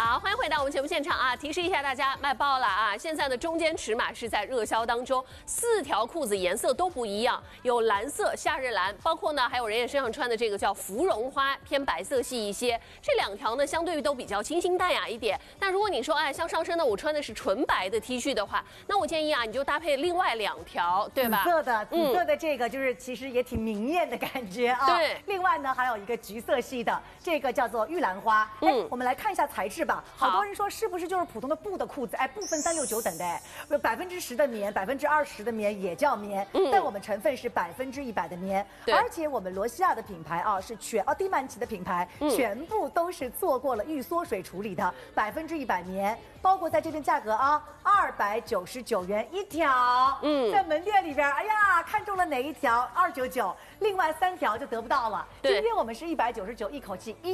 好，欢迎回到我们节目现场啊！提示一下大家，卖爆了啊！现在的中间尺码是在热销当中，4条裤子颜色都不一样，有蓝色、夏日蓝，包括呢还有人也身上穿的这个叫芙蓉花，偏白色系一些。这2条呢，相对于都比较清新淡雅一点。但如果你说，像上身呢，我穿的是纯白的 T 恤的话，那我建议啊，你就搭配另外2条，对吧？ 紫色的这个就是其实也挺明艳的感觉啊。 对。 另外呢，还有一个橘色系的，这个叫做玉兰花。我们来看一下材质吧。好多人说是不是就是普通的布的裤子？不分369等的，10%的棉，20%的棉也叫棉，但我们成分是100%的棉，而且我们罗西亚的品牌啊是蒂曼奇的品牌，全部都是做过了预缩水处理的，100%棉，包括在这边价格啊，299元一条。在门店里边，哎呀，看中了哪一条299，另外3条就得不到了。今天我们是199，一口气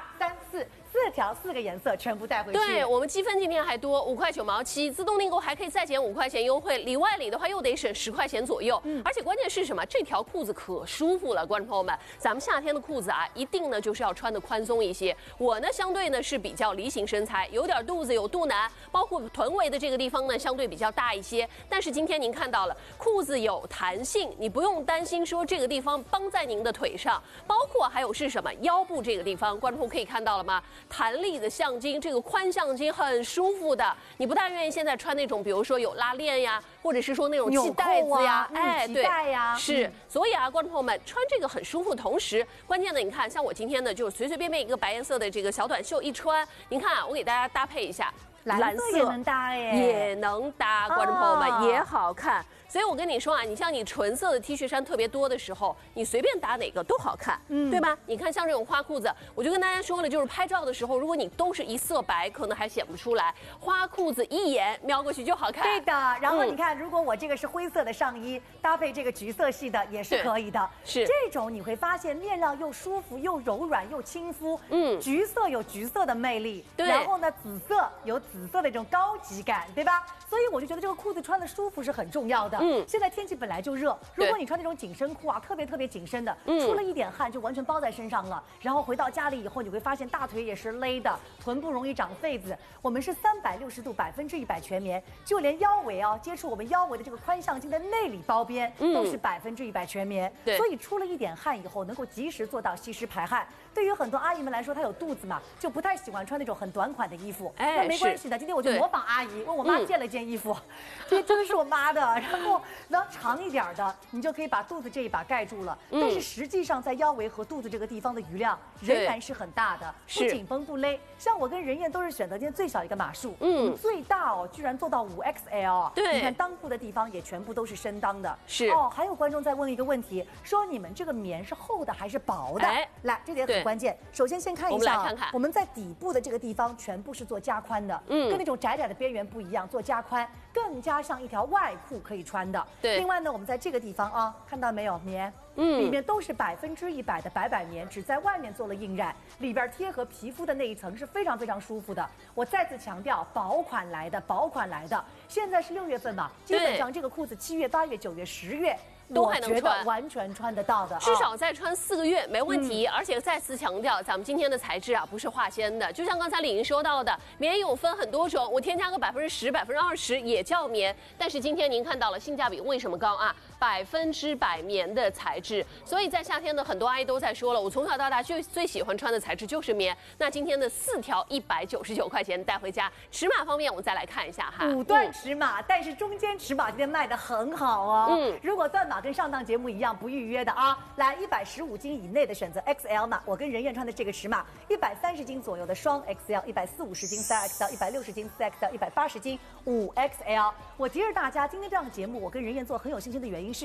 1、2、3、4条4个颜色全部带回去。 对，我们积分今天还多5块9毛7，自动订购还可以再减5块钱优惠，里外里的话又得省10块钱左右。而且关键是什么？这条裤子可舒服了，观众朋友们，咱们夏天的裤子啊，一定呢就是要穿的宽松一些。我呢相对呢是比较梨形身材，有点肚子有肚腩，包括臀围的这个地方呢相对比较大一些。但是今天您看到了，裤子有弹性，你不用担心说这个地方绑在您的腿上，包括还有是什么腰部这个地方，观众朋友可以看到了吗？弹力的橡筋，这个宽橡筋很舒服的。你不大愿意现在穿那种，比如说有拉链呀，或者是说那种系带子呀， 系带呀， 是。所以啊，观众朋友们穿这个很舒服，同时关键的你看，像我今天呢，就随随便便一个白颜色的这个小短袖一穿，您看啊，我给大家搭配一下。 蓝色也能搭也能搭，观众朋友们也好看。所以我跟你说啊，你像你纯色的 T 恤衫特别多的时候，你随便搭哪个都好看，对吧？你看像这种花裤子，我就跟大家说了，就是拍照的时候，如果你都是一色白，可能还显不出来，花裤子一眼瞄过去就好看。 对的。然后你看，如果我这个是灰色的上衣，搭配这个橘色系的也是可以的。 是这种你会发现面料又舒服又柔软又亲肤。橘色有橘色的魅力， 对。 然后呢，紫色有紫色的这种高级感，对吧？所以我就觉得这个裤子穿的舒服是很重要的。现在天气本来就热，如果你穿那种紧身裤啊，特别紧身的，出了一点汗就完全包在身上了。然后回到家里以后，你会发现大腿也是勒的，臀部容易长痱子。我们是360度100%全棉，就连腰围啊，接触我们腰围的这个宽橡筋的内里包边都是100%全棉。所以出了一点汗以后，能够及时做到吸湿排汗。对于很多阿姨们来说，她有肚子嘛，就不太喜欢穿那种很短款的衣服。那没关系的，今天我就模仿阿姨，问我妈借了件衣服，这真的是我妈的。然后长一点的，你就可以把肚子这一把盖住了。但是实际上在腰围和肚子这个地方的余量仍然是很大的，不紧绷不勒。像我跟任燕都是选择今天最小一个码数，最大哦居然做到5XL。 对， 你看裆部的地方也全部都是深裆的。 是哦，还有观众在问一个问题，说你们这个棉是厚的还是薄的？来，这点很关键。首先先看一下，我们在底部的这个地方全部是做加宽的，跟那种窄窄的边缘不一样，做加宽，更加像一条外裤可以穿的。 对。 另外呢，我们在这个地方啊，看到没有棉？里面都是100%的白棉，只在外面做了印染，里边贴合皮肤的那一层是非常舒服的。我再次强调，薄款来的。现在是6月份嘛，基本上这个裤子7月、8月、9月、10月。 都还能穿， 完全穿得到的， 至少再穿4个月没问题。而且再次强调，咱们今天的材质啊不是化纤的，就像刚才李莹说到的，棉有分很多种，我添加个10%、20%也叫棉。但是今天您看到了性价比为什么高啊？100%棉的材质，所以在夏天的很多阿姨都在说了，我从小到大最喜欢穿的材质就是棉。那今天的4条199块钱带回家，尺码方面我们再来看一下哈 ，5段尺码，但是中间尺码今天卖得很好哦。如果断码跟上档节目一样不预约的啊，来115斤以内的选择 XL 码，我跟任燕穿的这个尺码，130斤左右的双 XL，140斤3XL，160斤4XL，180斤5XL。我提示大家，今天这样的节目，我跟任燕做很有信心的原因是。